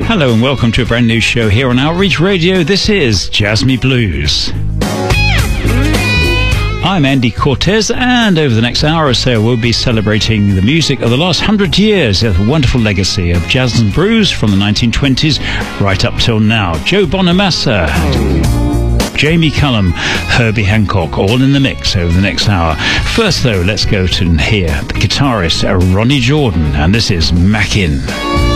Hello and welcome to a brand new show here on Outreach Radio. This is Jazz Me Blues. I'm Andy Cortez, and over the next hour or so we'll be celebrating the music of the last 100 years, a wonderful legacy of jazz and blues from the 1920s right up till now. Joe Bonamassa, Jamie Cullum, Herbie Hancock, all in the mix over the next hour. First though, let's go to hear the guitarist Ronnie Jordan, and this is Mackin'.